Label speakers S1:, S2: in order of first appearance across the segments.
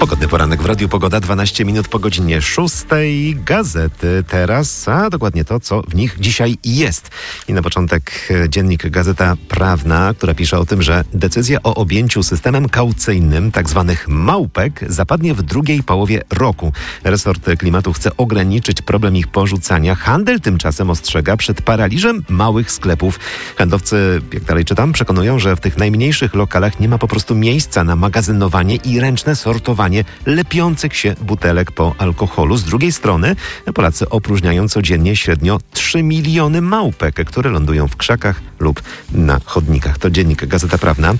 S1: Pogodny poranek w Radiu Pogoda, 12 minut po godzinie 6. Gazety teraz, a dokładnie to, co w nich dzisiaj jest. I na początek dziennik Gazeta Prawna, która pisze o tym, że decyzja o objęciu systemem kaucyjnym tzw. małpek zapadnie w drugiej połowie roku. Resort Klimatu chce ograniczyć problem ich porzucania. Handel tymczasem ostrzega przed paraliżem małych sklepów. Handlowcy, jak dalej czytam, przekonują, że w tych najmniejszych lokalach nie ma po prostu miejsca na magazynowanie i ręczne sortowanie lepiących się butelek po alkoholu. Z drugiej strony Polacy opróżniają codziennie średnio 3 miliony małpek, które lądują w krzakach lub na chodnikach. To dziennik Gazeta Prawna.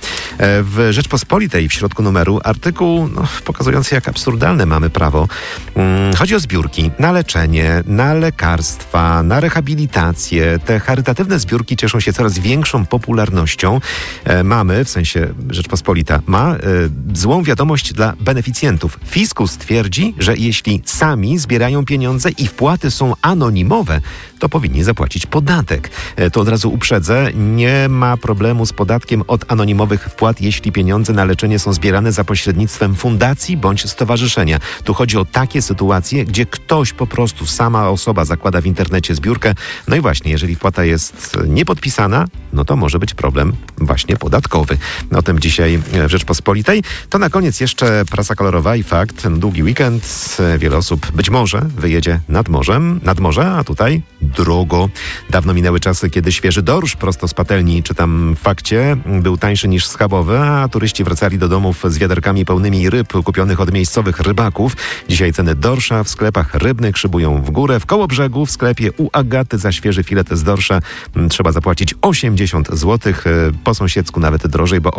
S1: W Rzeczpospolitej w środku numeru artykuł pokazujący, jak absurdalne mamy prawo. Chodzi o zbiórki na leczenie, na lekarstwa, na rehabilitację. Te charytatywne zbiórki cieszą się coraz większą popularnością. Mamy, w sensie Rzeczpospolita ma złą wiadomość dla beneficjentów. Fiskus twierdzi, że jeśli sami zbierają pieniądze i wpłaty są anonimowe, to powinni zapłacić podatek. To od razu uprzedzę, nie ma problemu z podatkiem od anonimowych wpłat, jeśli pieniądze na leczenie są zbierane za pośrednictwem fundacji bądź stowarzyszenia. Tu chodzi o takie sytuacje, gdzie ktoś po prostu, sama osoba zakłada w internecie zbiórkę. No i właśnie, jeżeli wpłata jest niepodpisana, no to może być problem właśnie podatkowy. O tym dzisiaj w Rzeczpospolitej. To na koniec jeszcze prasa kolorowa i fakt. Długi weekend. Wiele osób być może wyjedzie nad morze, a tutaj drogo. Dawno minęły czasy, kiedy świeży dorsz prosto z patelni, czytam w fakcie, był tańszy niż schabowy, a turyści wracali do domów z wiaderkami pełnymi ryb kupionych od miejscowych rybaków. Dzisiaj ceny dorsza w sklepach rybnych szybują w górę. W Kołobrzegu w sklepie u Agaty za świeży filet z dorsza trzeba zapłacić 80 zł. Po sąsiedzku nawet drożej, bo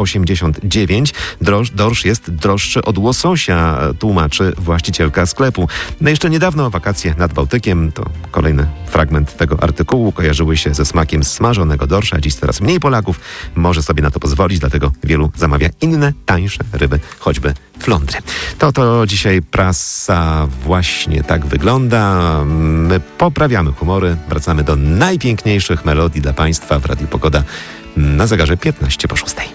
S1: 89. Dorsz jest droższy od łososia, tłumaczy właścicielka sklepu. No jeszcze niedawno wakacje nad Bałtykiem, to kolejny fragment tego artykułu, kojarzyły się ze smakiem smażonego dorsza. Dziś coraz mniej Polaków może sobie na to pozwolić, dlatego wielu zamawia inne, tańsze ryby, choćby flądry. To dzisiaj prasa właśnie tak wygląda. My poprawiamy humory, wracamy do najpiękniejszych melodii dla Państwa w Radiu Pogoda na zegarze 15 po 6.